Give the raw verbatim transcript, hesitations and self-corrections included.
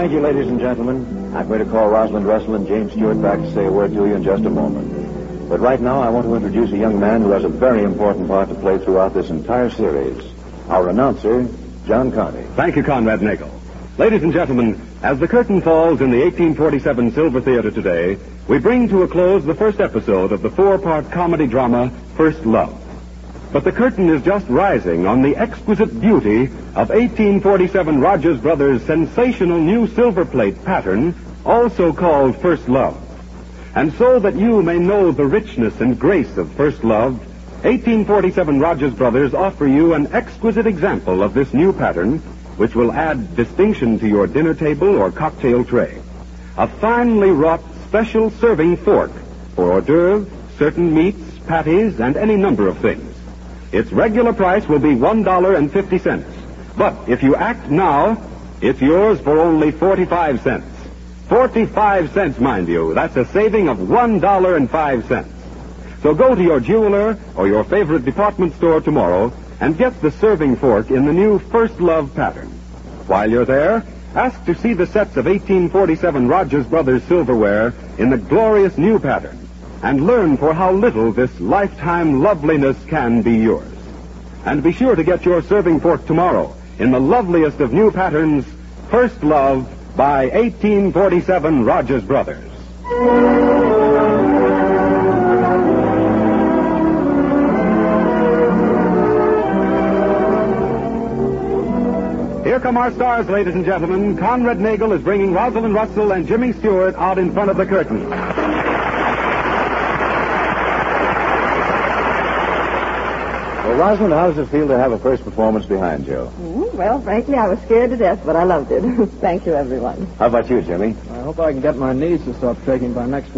thank you, ladies and gentlemen. I'm going to call Rosalind Russell and James Stewart back to say a word to you in just a moment. But right now, I want to introduce a young man who has a very important part to play throughout this entire series. Our announcer, John Carney. Thank you, Conrad Nagel. Ladies and gentlemen, as the curtain falls in the eighteen forty-seven Silver Theater today, we bring to a close the first episode of the four-part comedy drama, First Love. But the curtain is just rising on the exquisite beauty of eighteen forty-seven Rogers Brothers' sensational new silver plate pattern, also called First Love. And so that you may know the richness and grace of First Love, eighteen forty-seven Rogers Brothers offer you an exquisite example of this new pattern, which will add distinction to your dinner table or cocktail tray. A finely wrought special serving fork for hors d'oeuvres, certain meats, patties, and any number of things. Its regular price will be one dollar and fifty cents. But if you act now, it's yours for only forty-five cents. forty-five cents, mind you. That's a saving of one dollar and five cents. So go to your jeweler or your favorite department store tomorrow and get the serving fork in the new First Love pattern. While you're there, ask to see the sets of eighteen forty-seven Rogers Brothers silverware in the glorious new pattern, and learn for how little this lifetime loveliness can be yours. And be sure to get your serving fork tomorrow in the loveliest of new patterns, First Love by eighteen forty-seven Rogers Brothers. Here come our stars, ladies and gentlemen. Conrad Nagel is bringing Rosalind Russell and Jimmy Stewart out in front of the curtain. Well, Rosalind, how does it feel to have a first performance behind you? Mm, well, frankly, I was scared to death, but I loved it. Thank you, everyone. How about you, Jimmy? I hope I can get my knees to stop shaking by next